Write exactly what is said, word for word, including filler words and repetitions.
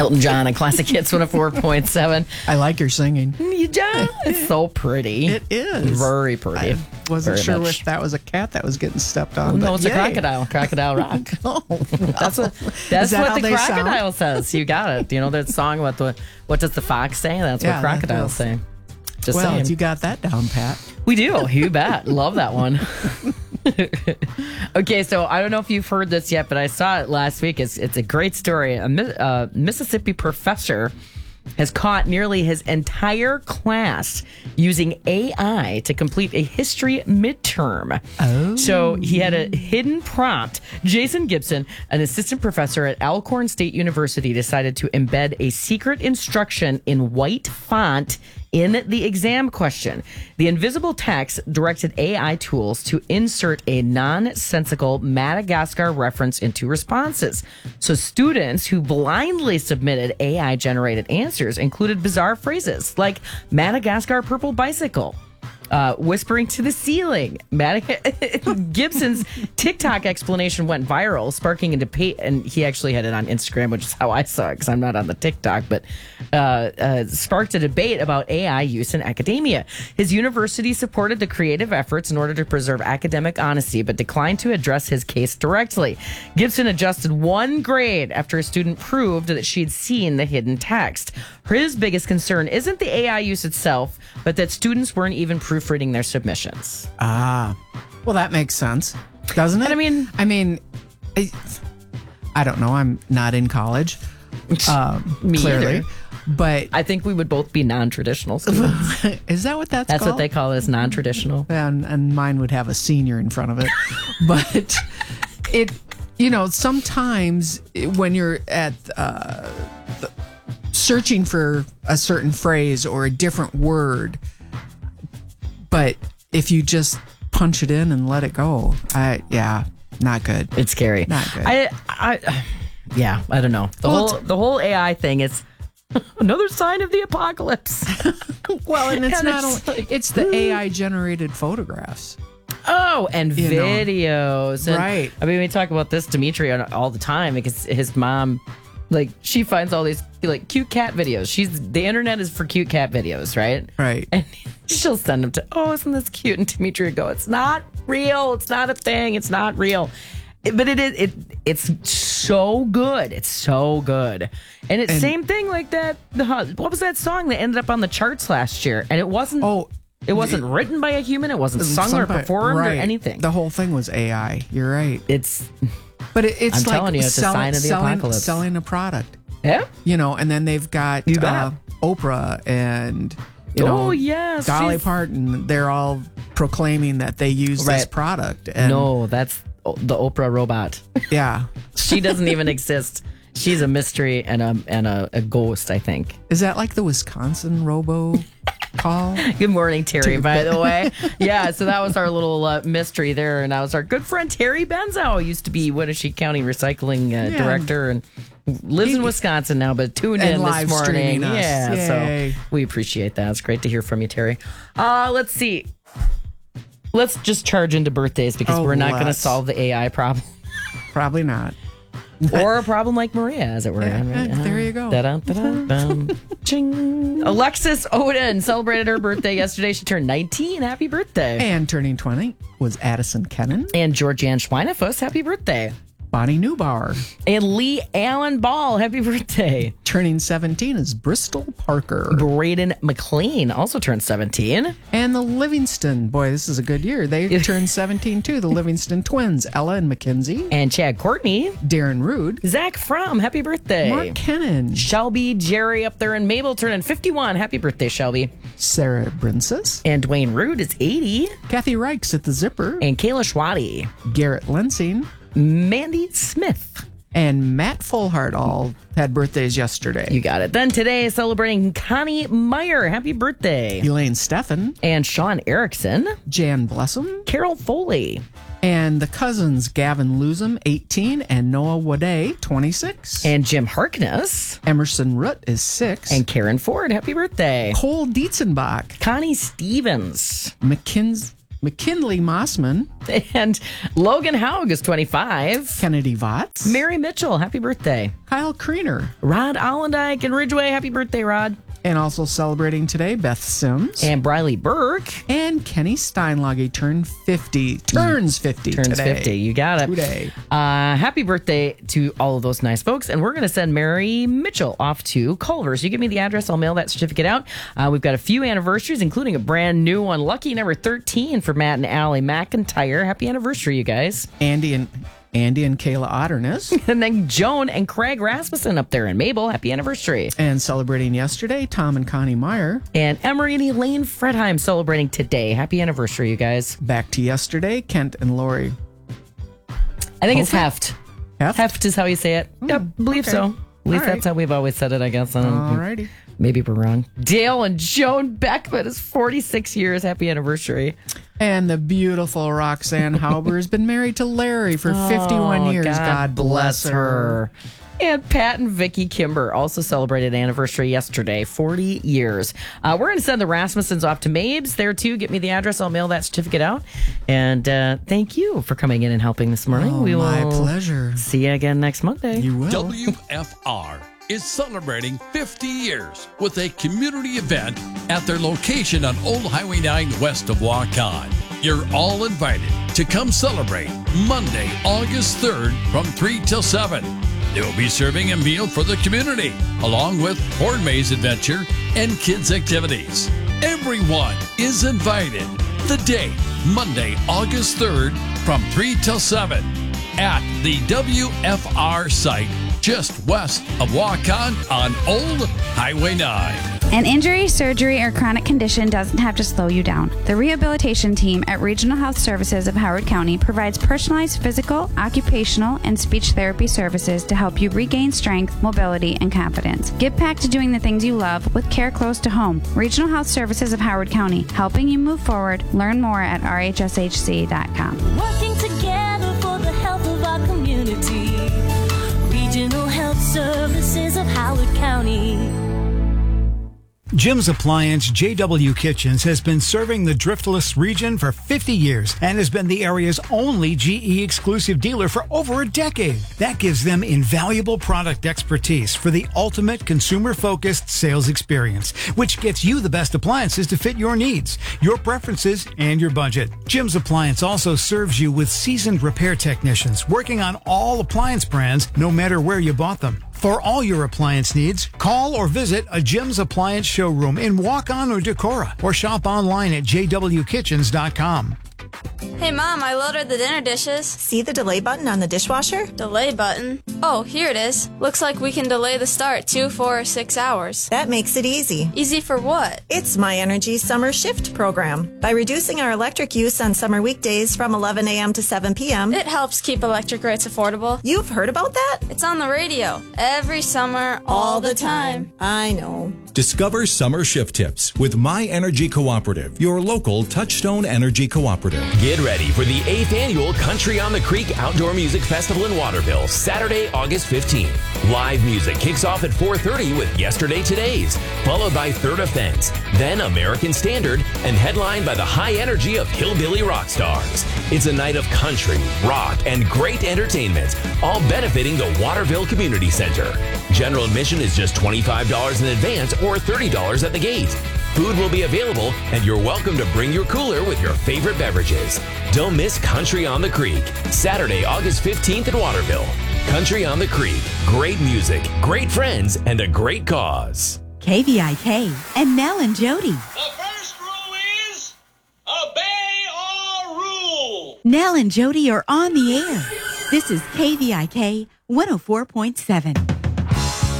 Elton John and Classic Hits one oh four point seven. I like your singing. You just, it's so pretty. It is. Very pretty. I wasn't Very sure much. if that was a cat that was getting stepped on. Oh, no, but it's a yay. crocodile. Crocodile rock. Oh, That's what that's that what how the they sound? crocodile says. You got it. You know that song about the what does the fox say? That's Yeah, what that crocodiles does. say. Just well, saying. you got that down, Pat. We do. You bet. Love that one. Okay, so I don't know if you've heard this yet, but I saw it last week. It's it's a great story. A Mi- uh, Mississippi professor has caught nearly his entire class using A I to complete a history midterm. Oh. So he had a hidden prompt. Jason Gibson, an assistant professor at Alcorn State University, decided to embed a secret instruction in white font in the exam question. The invisible text directed A I tools to insert a nonsensical Madagascar reference into responses. So students who blindly submitted A I generated answers included bizarre phrases like Madagascar purple bicycle, uh, whispering to the ceiling. Madag- Gibson's TikTok explanation went viral, sparking a debate, and he actually had it on Instagram, which is how I saw it because I'm not on the TikTok, but uh, uh, sparked a debate about A I use in academia. His university supported the creative efforts in order to preserve academic honesty, but declined to address his case directly. Gibson adjusted one grade after a student proved that she'd seen the hidden text. His biggest concern isn't the A I use itself, but that students weren't even proofreading their submissions. Ah, well, that makes sense, doesn't it? And I mean- I mean, I, I don't know. I'm not in college, um, Me clearly, either. but I think we would both be non-traditional students. is that what that's, That's called? what they call it, as non-traditional. and, and mine would have a senior in front of it. But it, you know, sometimes when you're at uh, the, searching for a certain phrase or a different word, but if you just punch it in and let it go, I yeah, not good. It's scary. Not good. I, I, yeah, I don't know. The Well, whole the whole A I thing is another sign of the apocalypse. Well, and it's And not it's only, like, it's the A I generated photographs. Oh, and You know. videos. And, Right. I mean, we talk about this Dimitri on- all the time because his mom, like, she finds all these like cute cat videos. She's the internet is for cute cat videos, right? Right. And she'll send them to, oh, isn't this cute? And Dimitri would go, it's not real. It's not a thing. It's not real. It- but it is. It, it's so good. It's so good. And it's And- same thing like that. The, what was that song that ended up on the charts last year? And it wasn't. Oh, It wasn't written by a human. It wasn't sung or somebody- performed right. or anything. The whole thing was A I. You're right. It's But it, it's I'm like telling you, it's a sell- sign of the selling, apocalypse. selling a product. yeah. You know, and then they've got You bet. uh, Oprah and you know, Oh, yes, Dolly she's- Parton. They're all proclaiming that they use this Right. product. And No, that's o- the Oprah robot. yeah, She doesn't even exist. She's a mystery and a and a, a ghost, I think. is that like the Wisconsin robo call? Good morning, Terry, by the way. Yeah, so that was our little uh, mystery there. And that was our good friend Terry Benzow, used to be Winnebago County Recycling uh, Yeah. Director and lives in Wisconsin now, but tuned And in live this morning. streaming us. Yeah, Yay. so we appreciate that. It's great to hear from you, Terry. Uh, let's see. Let's just charge into birthdays because Oh, we're not going to let's. solve the A I problem. Probably not. Or a problem like Maria, as it were. Yeah, yeah, there you go. Da-dum, da-dum, dum. Ching. Alexis Oden celebrated her birthday yesterday. She turned nineteen. Happy birthday. And turning twenty was Addison Kennan, And Georgianne Schweinefuss, happy birthday. Bonnie Newbauer. And Lee Allen Ball, happy birthday. Turning seventeen is Bristol Parker. Braden McLean also turned seventeen. And the Livingston, boy, this is a good year. They turned seventeen too. The Livingston twins, Ella and Mackenzie. And Chad Courtney. Darren Rude. Zach Fromm, happy birthday. Mark Kennan. Shelby Jerry up there, and Mabel turning fifty-one. Happy birthday, Shelby. Sarah Brinsis. And Dwayne Rude is eighty. Kathy Reichs at the Zipper. And Kayla Schwadi. Garrett Lensing. Mandy Smith. And Matt Fulhart all had birthdays yesterday. You got it. Then today, celebrating Connie Meyer. Happy birthday. Elaine Steffen. And Sean Erickson. Jan Blessum. Carol Foley. And the cousins Gavin Lusum, eighteen, and Noah Wade, twenty-six. And Jim Harkness. Emerson Root is six. And Karen Ford. Happy birthday. Cole Dietzenbach. Connie Stevens. McKins- McKinley Mossman. And Logan Haug is twenty-five. Kennedy Votts. Mary Mitchell, happy birthday. Kyle Kriener. Rod Allendike in Ridgeway, happy birthday, Rod. And also celebrating today, Beth Sims. And Briley Burke. And Kenny Steinlage turned fifty. Turns fifty Turns today. fifty. You got it. Today. Uh, happy birthday to all of those nice folks. And we're going to send Mary Mitchell off to Culver's. You give me the address, I'll mail that certificate out. Uh, we've got a few anniversaries, including a brand new one. Lucky number thirteen for Matt and Allie McIntyre. Happy anniversary, you guys. Andy and Andy and Kayla Otterness. And then Joan and Craig Rasmussen up there in Mabel. Happy anniversary. And celebrating yesterday, Tom and Connie Meyer. And Emery and Elaine Fredheim celebrating today. Happy anniversary, you guys. Back to yesterday, Kent and Lori. I think it's Heft. Heft? Heft is how you say it. Yep, believe okay. so. At least All that's right. how we've always said it, I guess. Um, All righty. Maybe we're wrong. Dale and Joan Beckman is forty-six years. Happy anniversary. And the beautiful Roxanne Hauber has been married to Larry for fifty-one Oh, years. God, bless her. And Pat and Vicky Kimber also celebrated anniversary yesterday, forty years. Uh, we're going to send the Rasmussens off to Mabes there too. Get me the address. I'll mail that certificate out. And uh, thank you for coming in and helping this morning. Oh, we will my pleasure. see you again next Monday. You will. W F R is celebrating fifty years with a community event at their location on Old Highway nine west of Waukon. You're all invited to come celebrate Monday, August third from three till seven. They will be serving a meal for the community, along with corn maze adventure and kids activities. Everyone is invited. The date, Monday, August third from three till seven at the W F R site just west of Waukon on Old Highway nine. An injury, surgery, or chronic condition doesn't have to slow you down. The rehabilitation team at Regional Health Services of Howard County provides personalized physical, occupational, and speech therapy services to help you regain strength, mobility, and confidence. Get back to doing the things you love with care close to home. Regional Health Services of Howard County, helping you move forward. Learn more at R H S H C dot com. Working together for the health of our community. Regional Health Services of Howard County. Jim's Appliance J W Kitchens has been serving the Driftless region for fifty years and has been the area's only G E exclusive dealer for over a decade. That gives them invaluable product expertise for the ultimate consumer-focused sales experience, which gets you the best appliances to fit your needs, your preferences, and your budget. Jim's Appliance also serves you with seasoned repair technicians working on all appliance brands, no matter where you bought them. For all your appliance needs, call or visit a Jim's Appliance showroom in Waukon or Decorah, or shop online at j w kitchens dot com. Hey Mom, I loaded the dinner dishes. See the delay button on the dishwasher? Delay button? Oh, here it is. Looks like we can delay the start two, four, or six hours. That makes it easy. Easy for what? It's My Energy Summer Shift program. By reducing our electric use on summer weekdays from eleven a.m. to seven p.m., It helps keep electric rates affordable. You've heard about that? It's on the radio. Every summer, all, the time. I know. Discover summer shift tips with My Energy Cooperative, your local Touchstone Energy Cooperative. Get ready for the eighth annual Country on the Creek Outdoor Music Festival in Waterville, Saturday, August fifteenth. Live music kicks off at four thirty with Yesterday Todays, followed by Third Offense, then American Standard, and headlined by the high energy of Hillbilly Rock Stars. It's a night of country, rock, and great entertainment, all benefiting the Waterville Community Center. General admission is just twenty-five dollars in advance or thirty dollars at the gate. Food will be available, and you're welcome to bring your cooler with your favorite beverages. Don't miss Country on the Creek, Saturday, August fifteenth in Waterville. Country on the Creek, great music, great friends, and a great cause. K V I K and Nell and Jody. The first rule is obey all rules. Nell and Jody are on the air. This is K V I K one oh four point seven.